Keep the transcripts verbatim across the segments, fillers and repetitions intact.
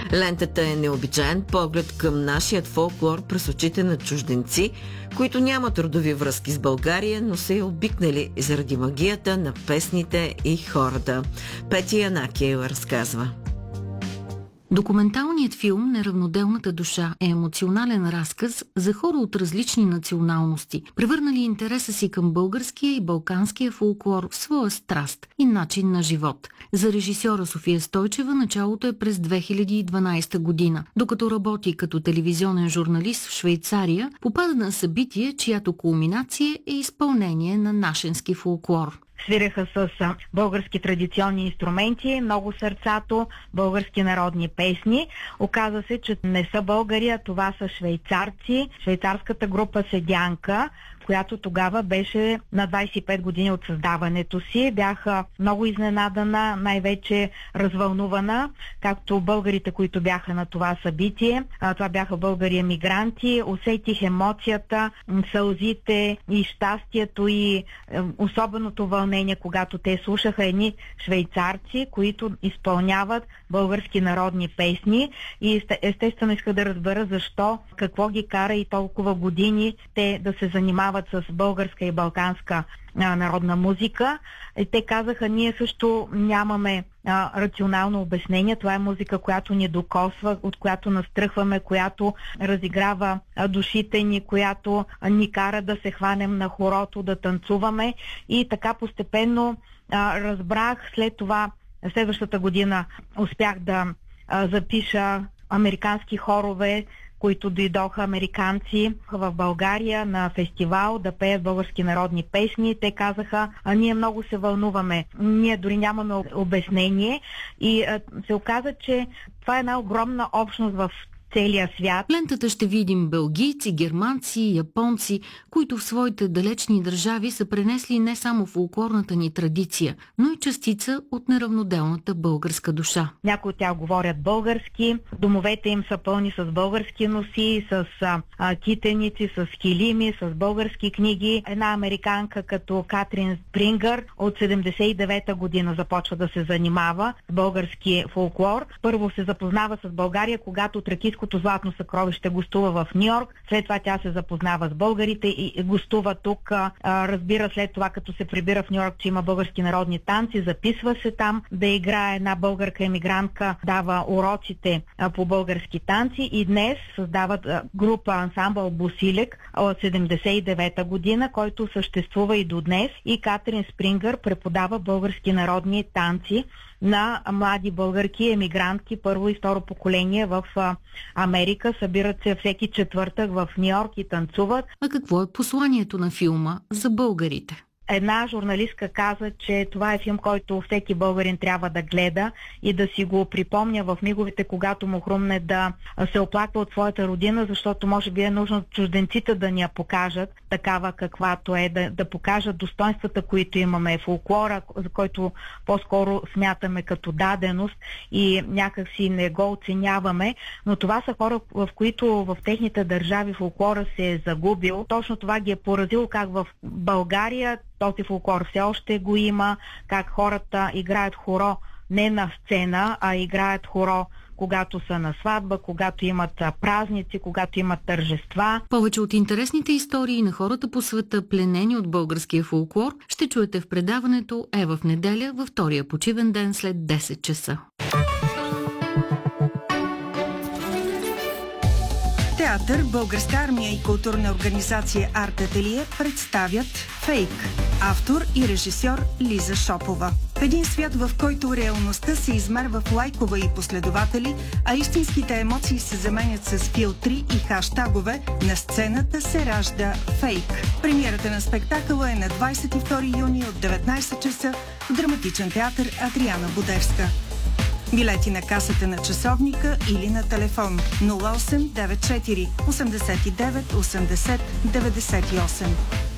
Лентата е необичаен поглед към нашият фолклор през очите на чужденци, които нямат родови връзки с България, но са я обикнали заради магията на песните и хората. Пети Янакиева разказва. Документалният филм «Неравноделната душа» е емоционален разказ за хора от различни националности, превърнали интереса си към българския и балканския фолклор в своя страст и начин на живот. За режисьора София Стойчева началото е през две хиляди и дванадесета година. Докато работи като телевизионен журналист в Швейцария, попада на събитие, чиято кулминация е изпълнение на нашенски фолклор. Свиреха с български традиционни инструменти, много сърцато, български народни песни. Оказа се, че не са българи, а това са швейцарци. Швейцарската група Седянка, която тогава беше на двадесет и пет години от създаването си. Бяха много изненадана, най-вече развълнувана, както българите, които бяха на това събитие. А, това бяха българи емигранти. Усетих емоцията, сълзите и щастието и е, особеното вълнение, когато те слушаха едни швейцарци, които изпълняват български народни песни. И естествено исках да разбера защо, какво ги кара и толкова години те да се занимават с българска и балканска а, народна музика. И те казаха, ние също нямаме а, рационално обяснение. Това е музика, която ни докосва, от която настръхваме, която разиграва а, душите ни, която а, ни кара да се хванем на хорото, да танцуваме. И така постепенно а, разбрах, след това следващата година успях да а, запиша американски хорове, които дойдоха американци в България на фестивал да пеят български народни песни. Те казаха, а ние много се вълнуваме, ние дори нямаме обяснение и а, се оказа, че това е една огромна общност в целия свят. Лентата ще видим белгийци, германци, японци, които в своите далечни държави са пренесли не само фолклорната ни традиция, но и частица от неравноделната българска душа. Някои от тях говорят български, домовете им са пълни с български носи, с а, китеници, с килими, с български книги. Една американка като Катрин Спрингър от седемдесет и девета година започва да се занимава с български фолклор. Първо се запознава с България, когато Тракийското златно съкровище гостува в Ню-Йорк. След това тя се запознава с българите и гостува тук. Разбира след това, като се прибира в Ню-Йорк, че има български народни танци, записва се там да играе. Една българка емигрантка дава уроците по български танци и днес създават група ансамбъл Босилек от седемдесет и девета година, който съществува и до днес. И Катрин Спрингър преподава български народни танци на млади българки, емигрантки, първо и второ поколение в Америка. Събират се всеки четвъртък в Ню-Йорк и танцуват. А какво е посланието на филма за българите? Една журналистка каза, че това е филм, който всеки българин трябва да гледа и да си го припомня в миговете, когато му хрумне да се оплаква от своята родина, защото може би е нужно чужденците да ни я покажат такава каквато е, да, да покажат достоинствата, които имаме, фолклора, за който по-скоро смятаме като даденост и някак си не го оценяваме, но това са хора, в които в техните държави фолклора се е загубил. Точно това ги е поразило, как в България този фолклор все още го има, как хората играят хоро не на сцена, а играят хоро когато са на сватба, когато имат празници, когато имат тържества. Повече от интересните истории на хората по света, пленени от българския фолклор, ще чуете в предаването Е в неделя, във втория почивен ден след десет часа. Театър, Българска армия и културна организация Арт Ателие представят Фейк. Автор и режисьор Лиза Шопова. В един свят, в който реалността се измерва в лайкове и последователи, а истинските емоции се заменят с филтри и хаштагове, на сцената се ражда Фейк. Премиерата на спектакъла е на двадесет и втори юни от деветнадесет часа в Драматичен театър Адриана Будевска. Билети на касата на часовника или на телефон нула осем деветдесет и четири осемдесет и девет осемдесет деветдесет и осем.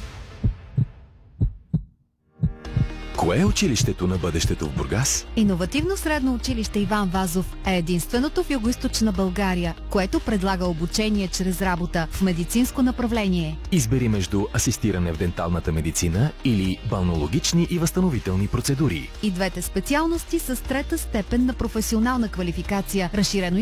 Кое е училището на бъдещето в Бургас? Иновативно средно училище Иван Вазов е единственото в Югоизточна България, което предлага обучение чрез работа в медицинско направление. Избери между асистиране в денталната медицина или балнеологични и възстановителни процедури. И двете специалности с трета степен на професионална квалификация, разширено